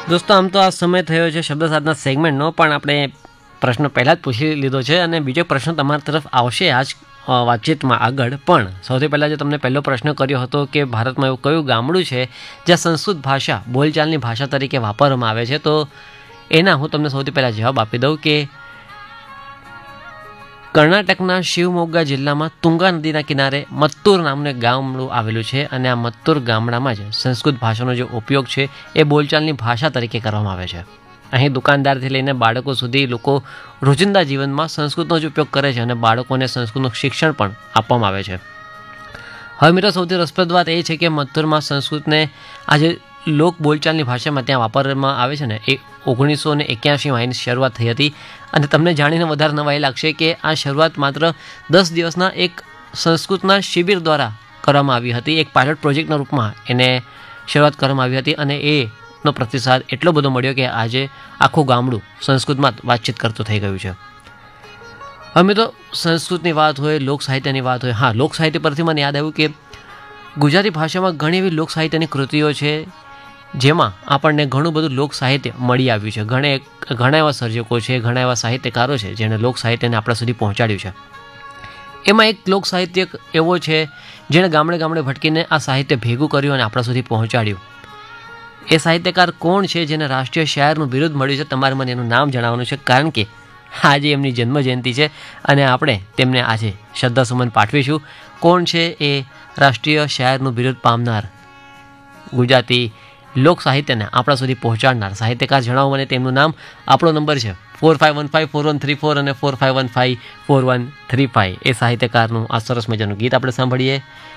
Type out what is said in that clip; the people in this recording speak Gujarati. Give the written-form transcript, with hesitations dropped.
દોસ્તો, આમ તો આ સમય થયો છે શબ્દ સાધના સેગમેન્ટનો, પણ આપણે પ્રશ્ન પહેલાં જ પૂછી લીધો છે અને બીજો પ્રશ્ન તમારી તરફ આવશે આજ વાતચીતમાં આગળ. પણ સૌથી પહેલાં જે તમને પહેલો પ્રશ્ન કર્યો હતો કે ભારતમાં એવું કયું ગામડું છે જ્યાં સંસ્કૃત ભાષા બોલચાલની ભાષા તરીકે વાપરવામાં આવે છે, તો એના હું તમને સૌથી પહેલાં જવાબ આપી દઉં કે કર્ણાટકના શિવમોગ્ગા જિલ્લામાં તુંગા નદીના કિનારે મત્તુર નામનું એક ગામડું આવેલું છે અને આ મત્તુર ગામડામાં જ સંસ્કૃત ભાષાનો જે ઉપયોગ છે એ બોલચાલની ભાષા તરીકે કરવામાં આવે છે. અહીં દુકાનદારથી લઈને બાળકો સુધી લોકો રોજિંદા જીવનમાં સંસ્કૃતનો જ ઉપયોગ કરે છે અને બાળકોને સંસ્કૃતનું શિક્ષણ પણ આપવામાં આવે છે. હવે મિત્રો, સૌથી રસપ્રદ વાત એ છે કે મત્તુરમાં સંસ્કૃતને આજે લોક બોલચાલની ભાષામાં ત્યાં વાપરવામાં આવે છે ને એ 1981માં એની શરૂઆત થઈ હતી. અને તમને જાણીને વધારે નવાઈ લાગશે કે આ શરૂઆત માત્ર 10 દિવસના એક સંસ્કૃતના શિબિર દ્વારા કરવામાં આવી હતી. એક પાયલોટ પ્રોજેક્ટના રૂપમાં એને શરૂઆત કરવામાં આવી હતી અને એનો પ્રતિસાદ એટલો બધો મળ્યો કે આજે આખું ગામડું સંસ્કૃતમાં વાતચીત કરતું થઈ ગયું છે. હવે તો સંસ્કૃતની વાત હોય, લોક સાહિત્યની વાત હોય, હા, લોક સાહિત્ય પરથી મને યાદ આવ્યું કે ગુજરાતી ભાષામાં ઘણી એવી લોક સાહિત્યની કૃતિઓ છે જેમાં આપણને ઘણું બધું લોક સાહિત્ય મળી આવ્યું છે. ઘણા એવા સર્જકો છે, ઘણા એવા સાહિત્યકારો છે જેણે લોક સાહિત્યને આપણા સુધી પહોંચાડ્યું છે. એમાં એક લોક સાહિત્ય એવો છે જેણે ગામડે ગામડે ભટકીને આ સાહિત્ય ભેગું કર્યું અને આપણા સુધી પહોંચાડ્યું. એ સાહિત્યકાર કોણ છે જેને રાષ્ટ્રીય શાયરનું બિરુદ મળ્યું છે? તમારે મને એનું નામ જણાવવાનું છે, કારણ કે આજે એમની જન્મજયંતિ છે અને આપણે તેમને આજે શ્રદ્ધાસુમન પાઠવીશું. કોણ છે એ રાષ્ટ્રીય શાયરનું બિરુદ પામનાર ગુજરાતી લોક સાહિત્યને આપણા સુધી પહોંચાડનાર સાહિત્યકાર? જણાવો મને તેમનું નામ. આપણો નંબર છે 45154134 અને 45154135. એ સાહિત્યકારનું આ સરસ મજાનું ગીત આપણે સાંભળીએ.